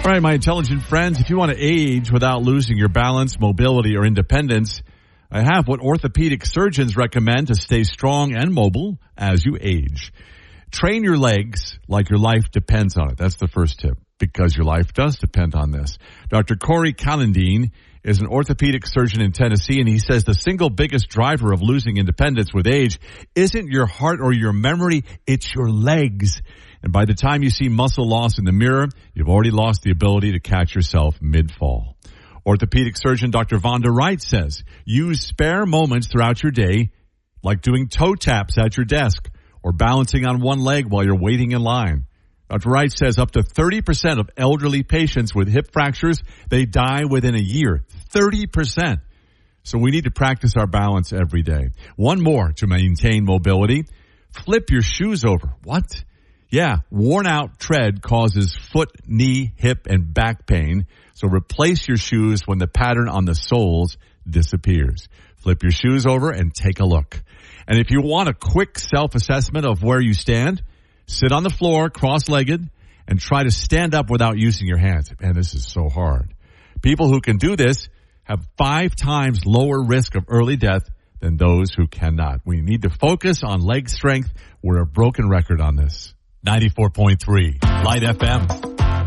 All right, my intelligent friends, if you want to age without losing your balance, mobility, or independence, I have what orthopedic surgeons recommend to stay strong and mobile as you age. Train your legs like your life depends on it. That's the first tip, because your life does depend on this. Dr. Corey Callandine is an orthopedic surgeon in Tennessee, and he says the single biggest driver of losing independence with age isn't your heart or your memory, it's your legs. And by the time you see muscle loss in the mirror, you've already lost the ability to catch yourself mid-fall. Orthopedic surgeon Dr. Vonda Wright says, use spare moments throughout your day, like doing toe taps at your desk or balancing on one leg while you're waiting in line. Dr. Wright says up to 30% of elderly patients with hip fractures, they die within a year. 30%. So we need to practice our balance every day. One more to maintain mobility. Flip your shoes over. What? Yeah, worn out tread causes foot, knee, hip, and back pain. So replace your shoes when the pattern on the soles disappears. Flip your shoes over and take a look. And if you want a quick self-assessment of where you stand, sit on the floor cross-legged and try to stand up without using your hands. Man, this is so hard. People who can do this have 5 times lower risk of early death than those who cannot. We need to focus on leg strength. We're a broken record on this. 94.3 Light FM.